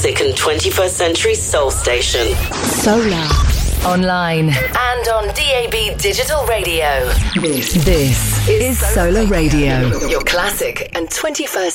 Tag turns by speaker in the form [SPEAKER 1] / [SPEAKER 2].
[SPEAKER 1] classic and 21st century soul station.
[SPEAKER 2] Solar.
[SPEAKER 3] Online
[SPEAKER 1] and on DAB Digital Radio.
[SPEAKER 3] This is Solar Radio.
[SPEAKER 1] Your classic and 21st